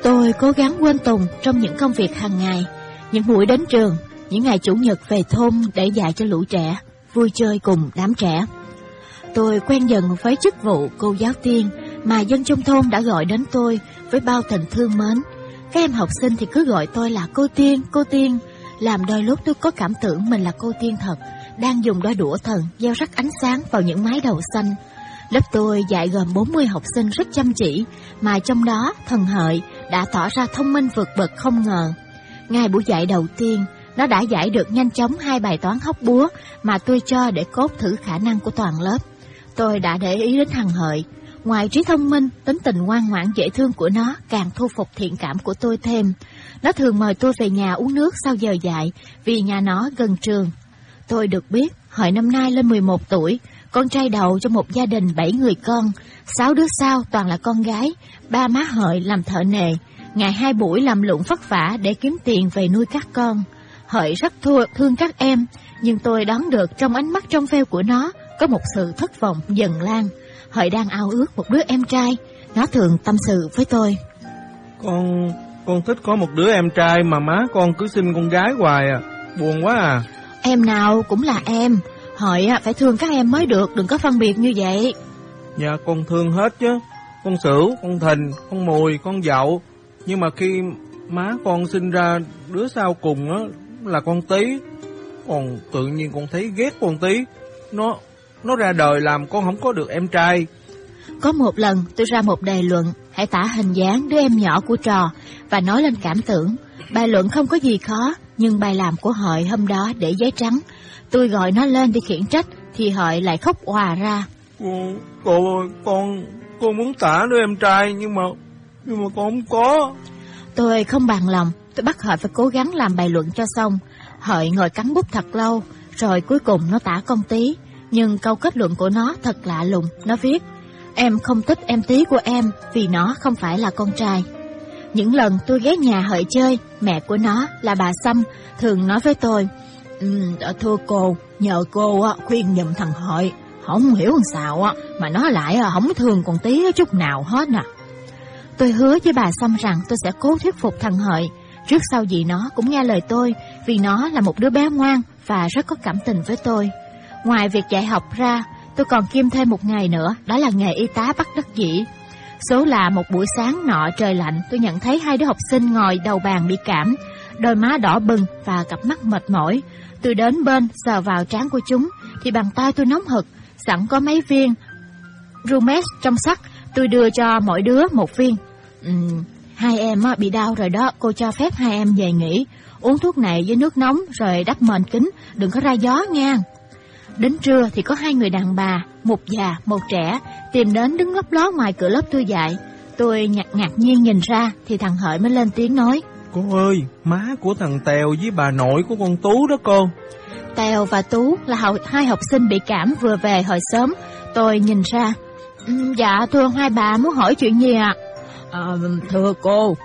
Tôi cố gắng quên Tùng trong những công việc hàng ngày, những buổi đến trường, những ngày chủ nhật về thôn để dạy cho lũ trẻ, vui chơi cùng đám trẻ. Tôi quen dần với chức vụ cô giáo tiên mà dân trong thôn đã gọi đến tôi với bao tình thương mến. Các em học sinh thì cứ gọi tôi là cô Tiên, cô Tiên. Làm đôi lúc tôi có cảm tưởng mình là cô Tiên thật, đang dùng đôi đũa thần gieo rắc ánh sáng vào những mái đầu xanh. Lớp tôi dạy gồm 40 học sinh rất chăm chỉ, mà trong đó Thần Hợi đã tỏ ra thông minh vượt bậc không ngờ. Ngay buổi dạy đầu tiên, nó đã giải được nhanh chóng 2 bài toán hóc búa mà tôi cho để cốt thử khả năng của toàn lớp. Tôi đã để ý đến Thằng Hợi. Ngoài trí thông minh, tính tình ngoan ngoãn dễ thương của nó càng thu phục thiện cảm của tôi thêm. Nó thường mời tôi về nhà uống nước sau giờ dạy vì nhà nó gần trường. Tôi được biết Hợi năm nay lên 11 tuổi, con trai đầu trong một gia đình 7 người con, 6 đứa sau toàn là con gái. Ba má Hợi làm thợ nề, ngày 2 buổi làm lụng vất vả để kiếm tiền về nuôi các con. Hợi rất thương các em, nhưng tôi đoán được trong ánh mắt trong veo của nó có một sự thất vọng dần lan. Hợi đang ao ước một đứa em trai. Nó thường tâm sự với tôi: Con thích có một đứa em trai mà má con cứ sinh con gái hoài à. Buồn quá à. Em nào cũng là em. Hợi phải thương các em mới được, đừng có phân biệt như vậy. Dạ con thương hết chứ. Con Sửu, con Thìn, con Mùi, con Dậu. Nhưng mà khi má con sinh ra đứa sau cùng á là con Tí, còn tự nhiên con thấy ghét con Tí. Nó ra đời làm con không có được em trai. Có một lần tôi ra một đề luận, hãy tả hình dáng đứa em nhỏ của trò và nói lên cảm tưởng. Bài luận không có gì khó, nhưng bài làm của Hợi hôm đó để giấy trắng. Tôi gọi nó lên đi khiển trách thì Hợi lại khóc òa ra: Cô ơi, con muốn tả đứa em trai nhưng mà con không có. Tôi không bằng lòng, tôi bắt Hợi phải cố gắng làm bài luận cho xong. Hợi ngồi cắn bút thật lâu, rồi cuối cùng nó tả con Tí. Nhưng câu kết luận của nó thật lạ lùng. Nó viết: em không thích em Tí của em vì nó không phải là con trai. Những lần tôi ghé nhà Hợi chơi, mẹ của nó là bà Sâm thường nói với tôi: thưa cô, nhờ cô khuyên giùm thằng Hợi. Không hiểu làm sao mà nó lại không thương con Tí chút nào hết nè. Tôi hứa với bà Sâm rằng tôi sẽ cố thuyết phục thằng Hợi. Trước sau gì nó cũng nghe lời tôi, vì nó là một đứa bé ngoan và rất có cảm tình với tôi. Ngoài việc dạy học ra, tôi còn kiêm thêm một ngày nữa, đó là nghề y tá bắt đắc dĩ. Số là một buổi sáng nọ trời lạnh, tôi nhận thấy 2 đứa học sinh ngồi đầu bàn bị cảm, đôi má đỏ bừng và cặp mắt mệt mỏi. Tôi đến bên sờ vào trán của chúng thì bàn tay tôi nóng hực, sẵn có mấy viên Rumex trong sắt, tôi đưa cho mỗi đứa một viên. 2 em bị đau rồi đó, cô cho phép 2 em về nghỉ, uống thuốc này với nước nóng rồi đắp mền kín, đừng có ra gió nha. Đến trưa thì có 2 người đàn bà, một già, một trẻ, tìm đến đứng lấp ló ngoài cửa lớp tôi dạy. Tôi ngạc nhiên nhìn ra thì thằng Hợi mới lên tiếng nói: Cô ơi, má của thằng Tèo với bà nội của con Tú đó cô. Tèo và Tú là 2 học sinh bị cảm vừa về hồi sớm. Tôi nhìn ra. Dạ thưa hai bà, muốn hỏi chuyện gì ạ? Thưa cô,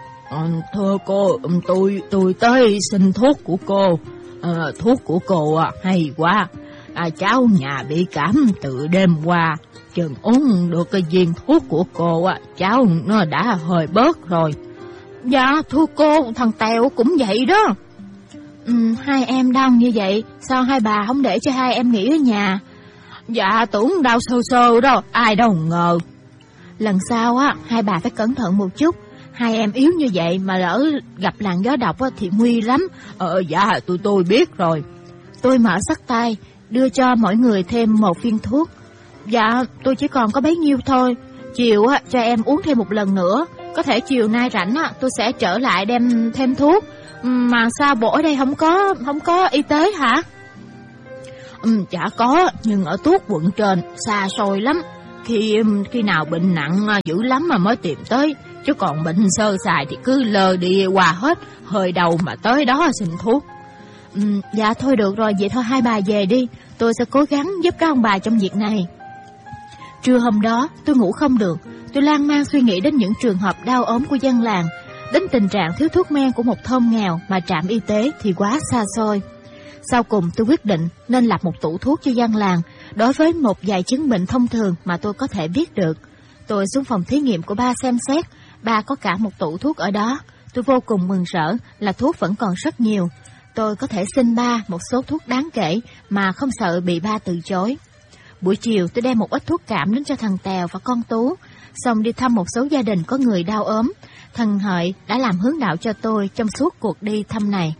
tôi tới xin thuốc của cô. Thuốc của cô hay quá. Cháu nhà bị cảm từ đêm qua, chừng uống được cái viên thuốc của cô cháu nó đã hơi bớt rồi. Dạ thưa cô, thằng Tèo cũng vậy đó. 2 em đau như vậy, sao hai bà không để cho 2 em nghỉ ở nhà? Dạ tưởng đau sơ sơ đó, ai đâu ngờ. Lần sau 2 bà phải cẩn thận một chút. 2 em yếu như vậy mà lỡ gặp làn gió độc thì nguy lắm. Dạ tôi biết rồi. Tôi mở xách tay, đưa cho mỗi người thêm 1 viên thuốc. Dạ tôi chỉ còn có bấy nhiêu thôi. Chiều cho em uống thêm một lần nữa. Có thể chiều nay rảnh tôi sẽ trở lại đem thêm thuốc. Mà sao bộ ở đây không có y tế hả? Chả có, nhưng ở Tuốt quận trên xa xôi lắm. Khi nào bệnh nặng dữ lắm mà mới tìm tới, chứ còn bệnh sơ sài thì cứ lơ đi qua hết, hơi đầu mà tới đó xin thuốc. Dạ thôi được rồi, vậy thôi hai bà về đi, tôi sẽ cố gắng giúp các ông bà trong việc này. Trưa hôm đó tôi ngủ không được, tôi lan man suy nghĩ đến những trường hợp đau ốm của dân làng, đến tình trạng thiếu thuốc men của một thôn nghèo mà trạm y tế thì quá xa xôi. Sau cùng tôi quyết định nên lập một tủ thuốc cho dân làng đối với một vài chứng bệnh thông thường mà tôi có thể biết được. Tôi xuống phòng thí nghiệm của ba xem xét Ba có cả một tủ thuốc ở đó. Tôi vô cùng mừng rỡ là thuốc vẫn còn rất nhiều. Tôi có thể xin ba một số thuốc đáng kể mà không sợ bị ba từ chối. Buổi chiều tôi đem một ít thuốc cảm đến cho thằng Tèo và con Tú, xong đi thăm một số gia đình có người đau ốm. Thằng Hợi đã làm hướng đạo cho tôi trong suốt cuộc đi thăm này.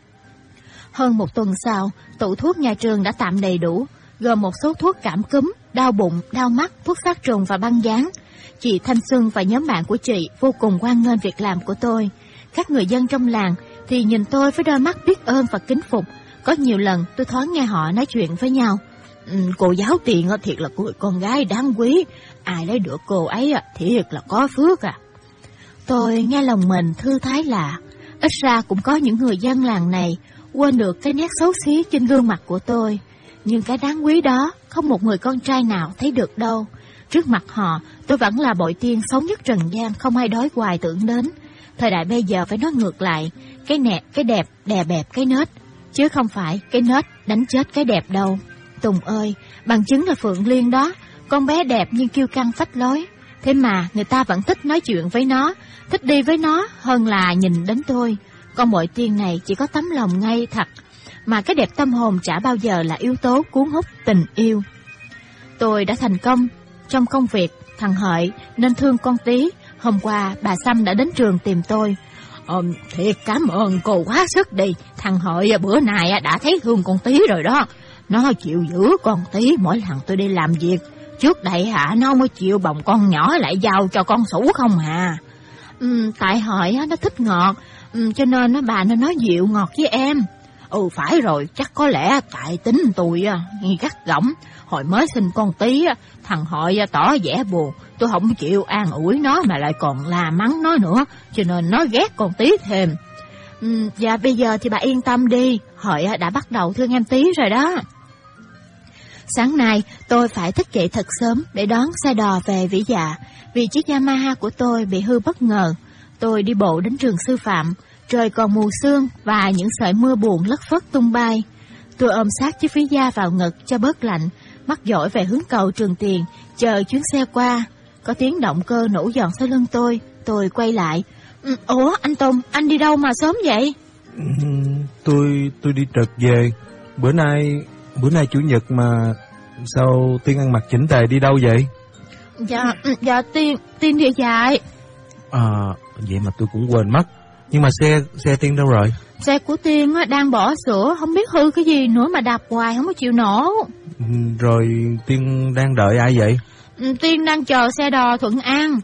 Hơn một tuần sau, tủ thuốc nhà trường đã tạm đầy đủ, gồm một số thuốc cảm cúm, đau bụng, đau mắt, thuốc sát trùng và băng dán. Chị Thanh Xuân và nhóm bạn của chị vô cùng hoan nghênh việc làm của tôi. Các người dân trong làng thì nhìn tôi với đôi mắt biết ơn và kính phục. Có nhiều lần tôi thoáng nghe họ nói chuyện với nhau. Cô giáo Tiền thiệt là người con gái đáng quý, ai lấy được cô ấy thiệt là có phước à. Tôi nghe lòng mình thư thái lạ. Ít ra cũng có những người dân làng này quên được cái nét xấu xí trên gương mặt của tôi. Nhưng cái đáng quý đó không một người con trai nào thấy được đâu. Trước mặt họ, tôi vẫn là bội tiên xấu nhất trần gian, không ai đói hoài tưởng đến. Thời đại bây giờ phải nói ngược lại, cái đẹp đè bẹp cái nết, chứ không phải cái nết đánh chết cái đẹp đâu. Tùng ơi, bằng chứng là Phượng Liên đó, con bé đẹp nhưng kiêu căng phách lối. Thế mà người ta vẫn thích nói chuyện với nó, thích đi với nó hơn là nhìn đến tôi. Con bội tiên này chỉ có tấm lòng ngây thật, mà cái đẹp tâm hồn chả bao giờ là yếu tố cuốn hút tình yêu. Tôi đã thành công trong công việc, thằng Hợi nên thương con Tí. Hôm qua bà Sâm đã đến trường tìm tôi. Thiệt cảm ơn cô quá sức đi. Thằng Hợi bữa nay đã thấy thương con Tí rồi đó. Nó chịu giữ con Tí mỗi lần tôi đi làm việc. Trước đây nó mới chịu bồng con nhỏ lại giao cho con Sủ không à. Tại Hợi nó thích ngọt, cho nên bà nó nói dịu ngọt với em. Phải rồi, chắc có lẽ tại tính tôi gắt gỏng. Hồi mới sinh con Tí, thằng Hợi tỏ vẻ buồn. Tôi không chịu an ủi nó mà lại còn la mắng nó nữa, cho nên nó ghét con Tí thêm. Dạ bây giờ thì bà yên tâm đi, Hợi đã bắt đầu thương em Tí rồi đó. Sáng nay tôi phải thức dậy thật sớm để đón xe đò về Vĩ Dạ, vì chiếc Yamaha của tôi bị hư bất ngờ. Tôi đi bộ đến trường sư phạm, trời còn mù sương và những sợi mưa buồn lất phất tung bay. Tôi ôm sát chiếc ví da vào ngực cho bớt lạnh, mắt dõi về hướng cầu Trường Tiền, chờ chuyến xe qua. Có tiếng động cơ nổ giòn sau lưng tôi quay lại. Ủa anh Tùng, anh đi đâu mà sớm vậy? Tôi đi trực về. Bữa nay chủ nhật mà sao Tiên ăn mặc chỉnh tề đi đâu vậy? Dạ Tiên đi dạy. Vậy mà tôi cũng quên mất. Nhưng mà xe Tiên đâu rồi? Xe của Tiên đang bỏ sữa, không biết hư cái gì nữa mà đạp hoài không có chịu nổ. Rồi Tiên đang đợi ai vậy? Tiên đang chờ xe đò Thuận An.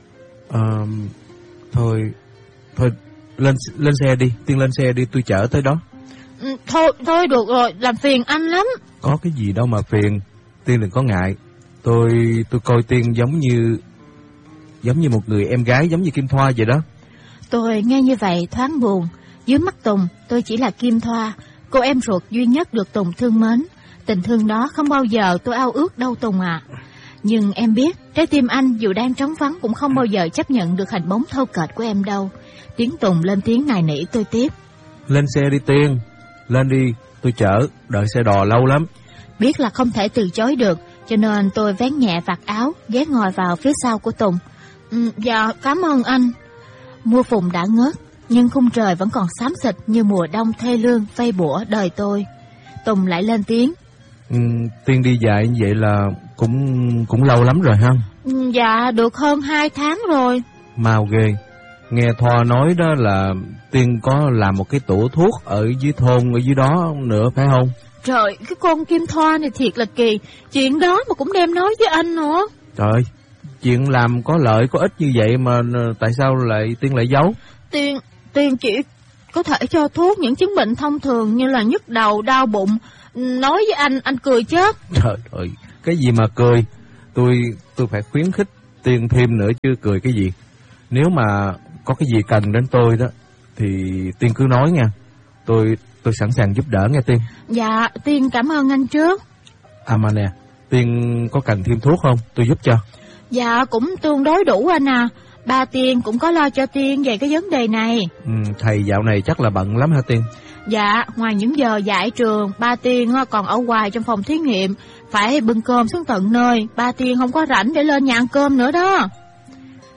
Thôi lên xe đi, Tiên lên xe đi, tôi chở tới đó. Thôi được rồi, làm phiền anh lắm. Có cái gì đâu mà phiền, Tiên đừng có ngại. Tôi coi Tiên giống như một người em gái, giống như Kim Thoa vậy đó. Tôi nghe như vậy thoáng buồn. Dưới mắt Tùng, tôi chỉ là Kim Thoa, cô em ruột duy nhất được Tùng thương mến. Tình thương đó không bao giờ tôi ao ước đâu Tùng à. Nhưng em biết, trái tim anh dù đang trống vắng cũng không bao giờ chấp nhận được hình bóng thô kệch của em đâu. Tiếng Tùng lên tiếng nài nỉ tôi tiếp. Lên xe đi Tiên, lên đi, tôi chở, đợi xe đò lâu lắm. Biết là không thể từ chối được, cho nên tôi vén nhẹ vạt áo, ghé ngồi vào phía sau của Tùng. Dạ, cảm ơn anh. Mưa phùn đã ngớt, nhưng khung trời vẫn còn xám xịt như mùa đông thê lương vây bủa đời tôi. Tùng lại lên tiếng. Tiên đi dạy như vậy là cũng lâu lắm rồi ha? Dạ, được hơn 2 tháng rồi. Mau ghê. Nghe Thoa nói đó là Tiên có làm một cái tủ thuốc ở dưới thôn, ở dưới đó nữa phải không? Trời, cái con Kim Thoa này thiệt là kỳ. Chuyện đó mà cũng đem nói với anh nữa. Trời, chuyện làm có lợi có ích như vậy mà tại sao Tiên lại giấu? Tiên chỉ có thể cho thuốc những chứng bệnh thông thường như là nhức đầu, đau bụng. Nói với anh cười chết. Trời ơi, cái gì mà cười? Tôi phải khuyến khích Tiên thêm nữa chứ cười cái gì. Nếu mà có cái gì cần đến tôi đó thì Tiên cứ nói nha. Tôi sẵn sàng giúp đỡ nghe Tiên. Dạ, Tiên cảm ơn anh trước. Mà nè, Tiên có cần thêm thuốc không? Tôi giúp cho. Dạ, cũng tương đối đủ anh à. Ba Tiên cũng có lo cho Tiên về cái vấn đề này. Thầy dạo này chắc là bận lắm hả Tiên? Dạ, ngoài những giờ dạy trường, ba Tiên còn ở hoài trong phòng thí nghiệm, phải bưng cơm xuống tận nơi. Ba Tiên không có rảnh để lên nhà ăn cơm nữa đó.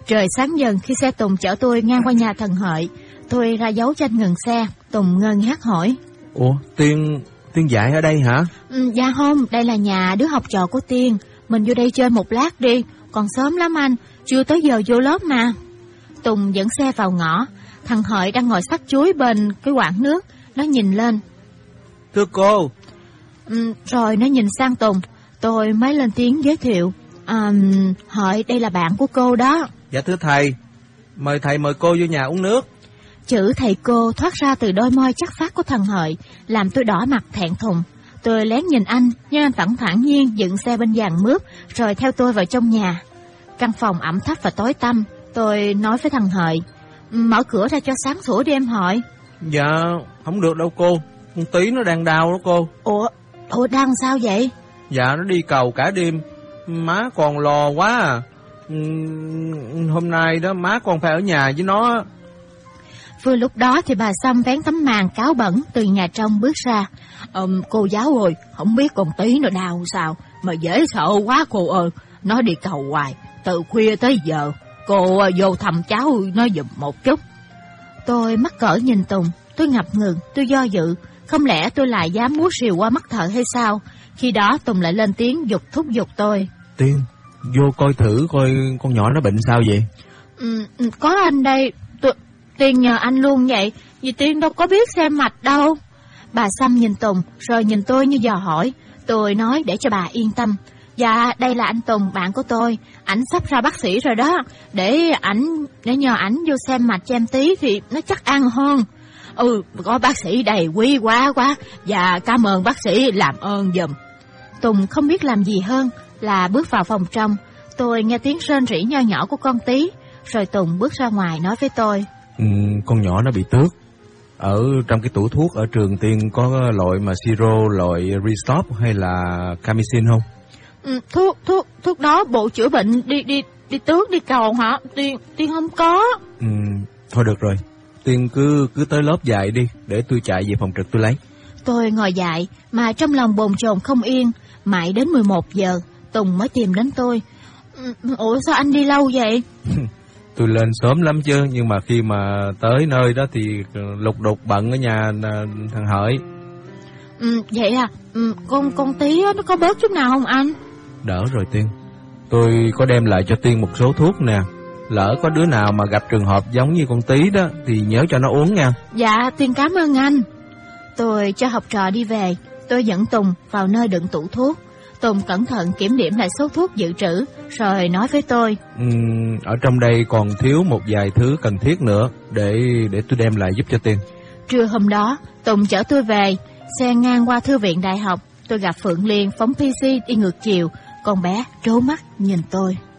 Trời sáng dần khi xe Tùng chở tôi ngang qua nhà thần Hợi. Tôi ra dấu cho anh ngừng xe. Tùng ngơ ngác hỏi: Ủa, Tiên dạy ở đây hả? Dạ không, đây là nhà đứa học trò của Tiên. Mình vô đây chơi một lát đi, còn sớm lắm anh, chưa tới giờ vô lớp mà. Tùng dẫn xe vào ngõ. Thằng Hợi đang ngồi xắt chuối bên cái quảng nước. Nó nhìn lên: Thưa cô. Rồi nó nhìn sang Tùng. Tôi mới lên tiếng giới thiệu: Hợi, đây là bạn của cô đó. Dạ thưa thầy, mời thầy mời cô vô nhà uống nước. Chữ thầy cô thoát ra từ đôi môi chắc phác của thằng Hợi, làm tôi đỏ mặt thẹn thùng. Tôi lén nhìn anh, nhưng anh vẫn thản nhiên dựng xe bên giàn mướp, rồi theo tôi vào trong nhà. Căn phòng ẩm thấp và tối tăm. Tôi nói với thằng Hợi: Mở cửa ra cho sáng sủa đi em Hợi. Dạ, không được đâu cô, con Tí nó đang đau đó cô. Ủa đang sao vậy? Dạ, nó đi cầu cả đêm, má còn lo quá à. Hôm nay đó má còn phải ở nhà với nó. Vừa lúc đó thì bà Sâm vén tấm màn cáo bẩn từ nhà trong bước ra. Cô giáo ơi, không biết con Tí nó đau sao mà dễ sợ quá cô ơi. Nó đi cầu hoài, từ khuya tới giờ. Cô vô thăm cháu nó giùm một chút. Tôi mắc cỡ nhìn Tùng. Tôi ngập ngừng, tôi do dự. Không lẽ tôi lại dám múa rìu qua mắt thợ hay sao? Khi đó Tùng lại lên tiếng thúc giục tôi: Tiên, vô coi thử coi con nhỏ nó bệnh sao vậy? Có anh đây. Tiên nhờ anh luôn vậy, vì Tiên đâu có biết xem mạch đâu. Bà Sâm nhìn Tùng rồi nhìn tôi như dò hỏi. Tôi nói để cho bà yên tâm: Dạ, đây là anh Tùng, bạn của tôi. Ảnh sắp ra bác sĩ rồi đó. Để nhờ ảnh vô xem mạch cho em Tí thì nó chắc ăn hơn. Có bác sĩ đây quý quá. Dạ, cảm ơn bác sĩ, làm ơn giùm. Tùng không biết làm gì hơn là bước vào phòng trong. Tôi nghe tiếng rên rỉ nho nhỏ của con Tí. Rồi Tùng bước ra ngoài nói với tôi: Con nhỏ nó bị tước. Ở trong cái tủ thuốc ở trường Tiên có loại mà siro, loại Restop hay là Camicin không? Thuốc đó bộ chữa bệnh đi tước đi cầu hả? Tiên không có. Thôi được rồi, Tiên cứ tới lớp dạy đi, để tôi chạy về phòng trực tôi lấy. Tôi ngồi dạy mà trong lòng bồn chồn không yên. Mãi đến 11 giờ Tùng mới tìm đến tôi. Ủa sao anh đi lâu vậy? Tôi lên sớm lắm chứ, nhưng mà khi mà tới nơi đó thì lục đục bận ở nhà thằng Hợi. Vậy à? Con Tí nó có bớt chút nào không anh? Đỡ rồi Tiên. Tôi có đem lại cho Tiên một số thuốc nè. Lỡ có đứa nào mà gặp trường hợp giống như con Tí đó thì nhớ cho nó uống nha. Dạ, Tiên cảm ơn anh. Tôi cho học trò đi về. Tôi dẫn Tùng vào nơi đựng tủ thuốc. Tùng cẩn thận kiểm điểm lại số thuốc dự trữ, rồi nói với tôi: Ở trong đây còn thiếu một vài thứ cần thiết nữa, để tôi đem lại giúp cho Tiên. Trưa hôm đó, Tùng chở tôi về. Xe ngang qua thư viện đại học. Tôi gặp Phượng Liên phóng PC đi ngược chiều. Con bé trố mắt nhìn tôi.